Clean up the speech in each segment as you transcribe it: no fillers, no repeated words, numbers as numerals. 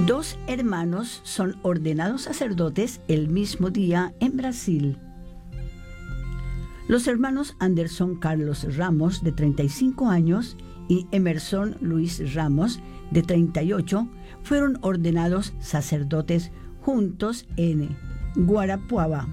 Dos hermanos son ordenados sacerdotes el mismo día en Brasil. Los hermanos Anderson Carlos Ramos, de 35 años, y Emerson Luis Ramos, de 38, fueron ordenados sacerdotes juntos en Guarapuava,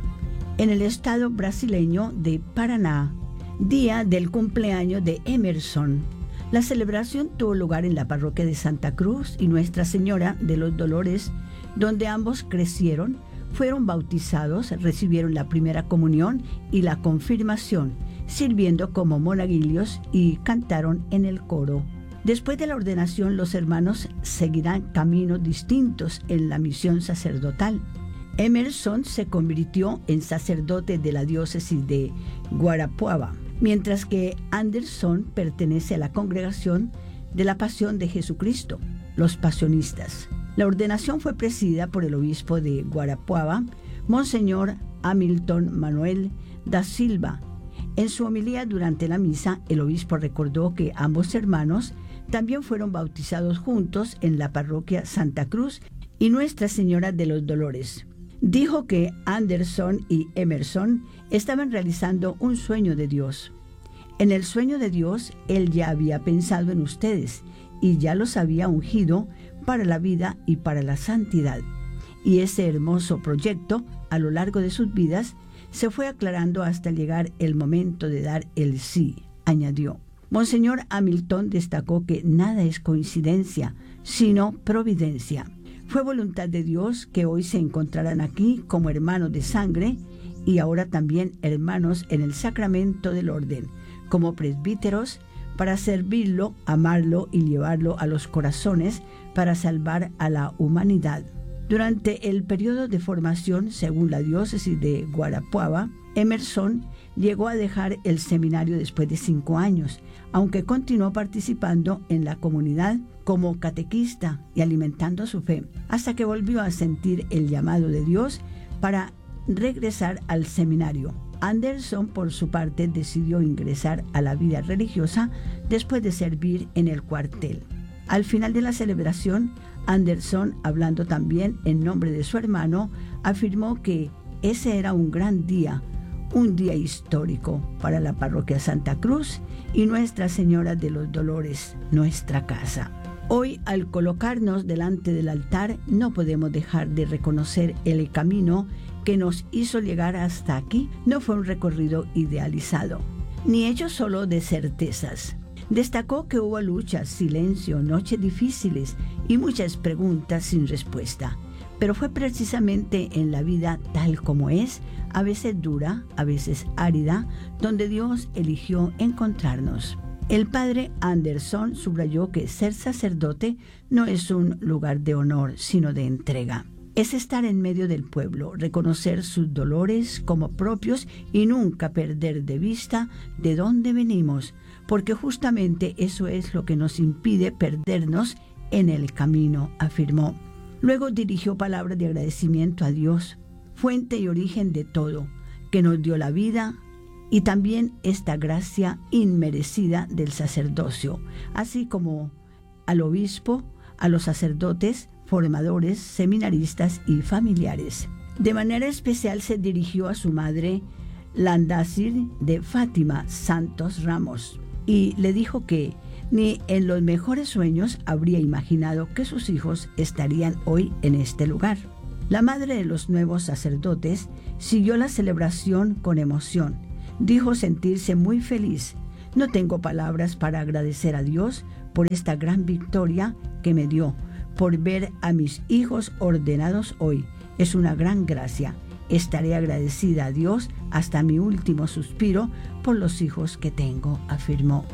en el estado brasileño de Paraná, día del cumpleaños de Emerson. La celebración tuvo lugar en la parroquia de Santa Cruz y Nuestra Señora de los Dolores, donde ambos crecieron, fueron bautizados, recibieron la primera comunión y la confirmación, sirviendo como monaguillos y cantaron en el coro. Después de la ordenación, los hermanos seguirán caminos distintos en la misión sacerdotal. Emerson se convirtió en sacerdote de la diócesis de Guarapuava, mientras que Anderson pertenece a la congregación de la Pasión de Jesucristo, los pasionistas. La ordenación fue presidida por el obispo de Guarapuava, Monseñor Hamilton Manuel da Silva. En su homilía durante la misa, el obispo recordó que ambos hermanos también fueron bautizados juntos en la parroquia Santa Cruz y Nuestra Señora de los Dolores. Dijo que Anderson y Emerson estaban realizando un sueño de Dios. En el sueño de Dios, Él ya había pensado en ustedes y ya los había ungido para la vida y para la santidad. Y ese hermoso proyecto, a lo largo de sus vidas, se fue aclarando hasta llegar el momento de dar el sí, añadió. Monseñor Hamilton destacó que nada es coincidencia, sino providencia. Fue voluntad de Dios que hoy se encontraran aquí como hermanos de sangre y ahora también hermanos en el sacramento del orden, como presbíteros, para servirlo, amarlo y llevarlo a los corazones para salvar a la humanidad. Durante el periodo de formación, según la diócesis de Guarapuava, Emerson llegó a dejar el seminario después de 5 años, aunque continuó participando en la comunidad como catequista y alimentando su fe, hasta que volvió a sentir el llamado de Dios para regresar al seminario. Anderson, por su parte, decidió ingresar a la vida religiosa después de servir en el cuartel. Al final de la celebración, Anderson, hablando también en nombre de su hermano, afirmó que ese era un gran día, un día histórico para la parroquia Santa Cruz y Nuestra Señora de los Dolores, nuestra casa. Hoy, al colocarnos delante del altar, no podemos dejar de reconocer el camino que nos hizo llegar hasta aquí. No fue un recorrido idealizado, ni hecho solo de certezas. Destacó que hubo luchas, silencio, noches difíciles y muchas preguntas sin respuesta. Pero fue precisamente en la vida tal como es, a veces dura, a veces árida, donde Dios eligió encontrarnos. El padre Anderson subrayó que ser sacerdote no es un lugar de honor, sino de entrega. Es estar en medio del pueblo, reconocer sus dolores como propios y nunca perder de vista de dónde venimos, porque justamente eso es lo que nos impide perdernos en el camino, afirmó. Luego dirigió palabras de agradecimiento a Dios, fuente y origen de todo, que nos dio la vida y también esta gracia inmerecida del sacerdocio, así como al obispo, a los sacerdotes, formadores, seminaristas y familiares. De manera especial se dirigió a su madre, Landázir de Fátima Santos Ramos, y le dijo que ni en los mejores sueños habría imaginado que sus hijos estarían hoy en este lugar. La madre de los nuevos sacerdotes siguió la celebración con emoción. Dijo sentirse muy feliz. No tengo palabras para agradecer a Dios por esta gran victoria que me dio, por ver a mis hijos ordenados hoy. Es una gran gracia. Estaré agradecida a Dios hasta mi último suspiro por los hijos que tengo, afirmó.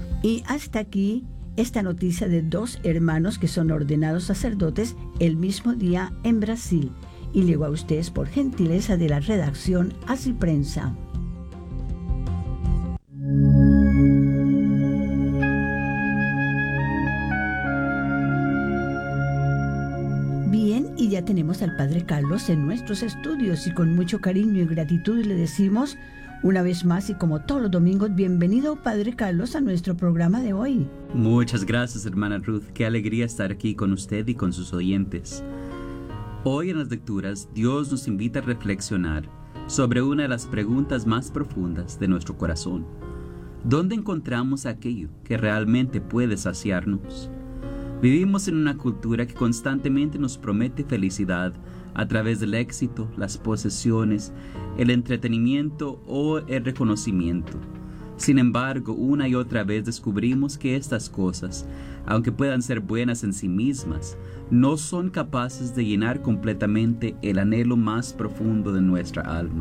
Y hasta aquí esta noticia de 2 hermanos que son ordenados sacerdotes el mismo día en Brasil. Y llegó a ustedes por gentileza de la redacción Así Prensa. Bien, y ya tenemos al Padre Carlos en nuestros estudios y con mucho cariño y gratitud le decimos Una vez más y como todos los domingos, bienvenido Padre Carlos a nuestro programa de hoy. Muchas gracias, hermana Ruth. Qué alegría estar aquí con usted y con sus oyentes. Hoy en las lecturas, Dios nos invita a reflexionar sobre una de las preguntas más profundas de nuestro corazón. ¿Dónde encontramos aquello que realmente puede saciarnos? Vivimos en una cultura que constantemente nos promete felicidad a través del éxito, las posesiones, el entretenimiento o el reconocimiento. Sin embargo, una y otra vez descubrimos que estas cosas, aunque puedan ser buenas en sí mismas, no son capaces de llenar completamente el anhelo más profundo de nuestra alma.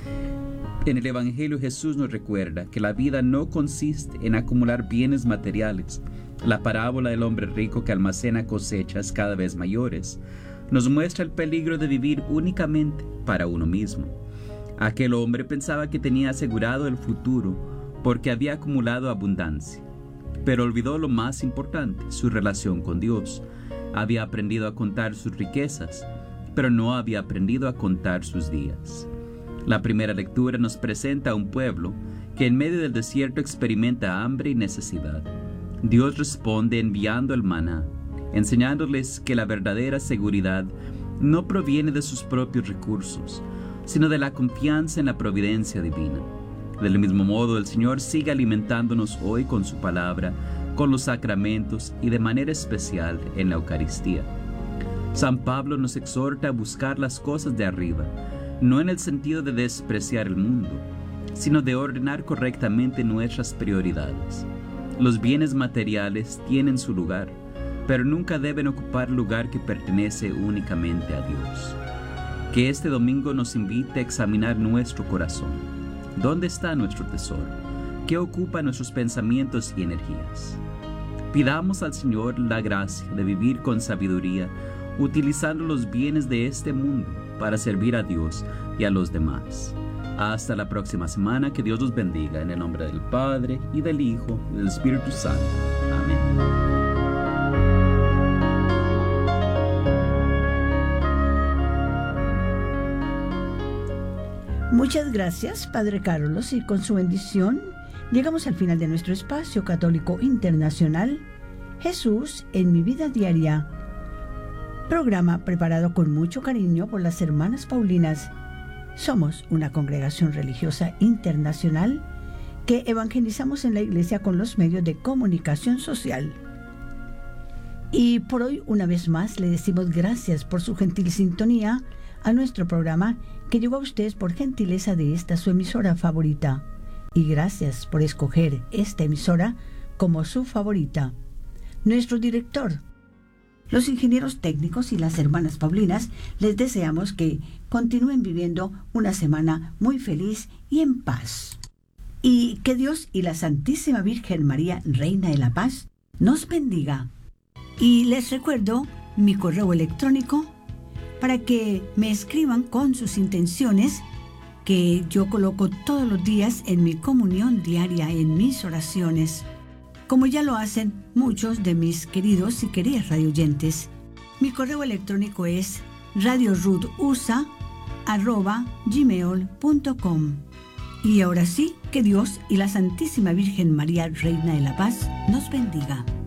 En el Evangelio Jesús nos recuerda que la vida no consiste en acumular bienes materiales. La parábola del hombre rico que almacena cosechas cada vez mayores nos muestra el peligro de vivir únicamente para uno mismo. Aquel hombre pensaba que tenía asegurado el futuro porque había acumulado abundancia, pero olvidó lo más importante, su relación con Dios. Había aprendido a contar sus riquezas, pero no había aprendido a contar sus días. La primera lectura nos presenta a un pueblo que en medio del desierto experimenta hambre y necesidad. Dios responde enviando el maná, enseñándoles que la verdadera seguridad no proviene de sus propios recursos, sino de la confianza en la providencia divina. Del mismo modo, el Señor sigue alimentándonos hoy con su palabra, con los sacramentos y de manera especial en la Eucaristía. San Pablo nos exhorta a buscar las cosas de arriba, no en el sentido de despreciar el mundo, sino de ordenar correctamente nuestras prioridades. Los bienes materiales tienen su lugar, pero nunca deben ocupar lugar que pertenece únicamente a Dios. Que este domingo nos invite a examinar nuestro corazón. ¿Dónde está nuestro tesoro? ¿Qué ocupa nuestros pensamientos y energías? Pidamos al Señor la gracia de vivir con sabiduría, utilizando los bienes de este mundo para servir a Dios y a los demás. Hasta la próxima semana, que Dios los bendiga, en el nombre del Padre, y del Hijo, y del Espíritu Santo. Amén. Muchas gracias, Padre Carlos, y con su bendición llegamos al final de nuestro espacio católico internacional, Jesús en mi vida diaria. Programa preparado con mucho cariño por las hermanas Paulinas. Somos una congregación religiosa internacional que evangelizamos en la iglesia con los medios de comunicación social. Y por hoy, una vez más, le decimos gracias por su gentil sintonía a nuestro programa que llegó a ustedes por gentileza de esta su emisora favorita. Y gracias por escoger esta emisora como su favorita. Nuestro director, los ingenieros técnicos y las hermanas Paulinas, les deseamos que continúen viviendo una semana muy feliz y en paz. Y que Dios y la Santísima Virgen María, Reina de la Paz, nos bendiga. Y les recuerdo mi correo electrónico para que me escriban con sus intenciones que yo coloco todos los días en mi comunión diaria, en mis oraciones, como ya lo hacen muchos de mis queridos y queridas radioyentes. Mi correo electrónico es radioruthusa@gmail.com. Y ahora sí, que Dios y la Santísima Virgen María, Reina de la Paz, nos bendiga.